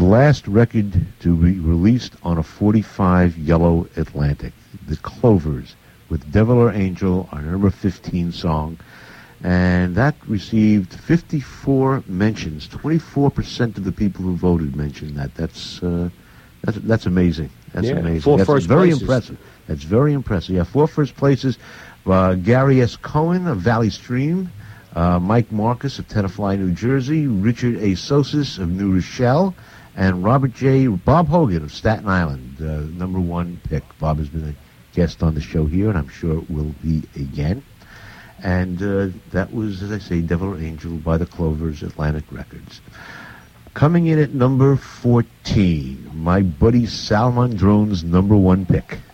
last record to be released on a 45 yellow Atlantic. The Clovers with Devil or Angel, our number 15 song. And that received 54 mentions. 24% of the people who voted mentioned that. That's amazing. That's amazing. Four That's first very places. impressive. That's very impressive. Yeah, 4 first places. Gary S. Cohen of Valley Stream, Mike Marcus of Tenafly, New Jersey, Richard A. Sosis of New Rochelle, and Bob Hogan of Staten Island, number 1 pick. Bob has been a guest on the show here, and I'm sure it will be again. And that was, as I say, Devil or Angel by the Clovers, Atlantic Records. Coming in at number 14, my buddy Sal Mondrone's number 1 pick.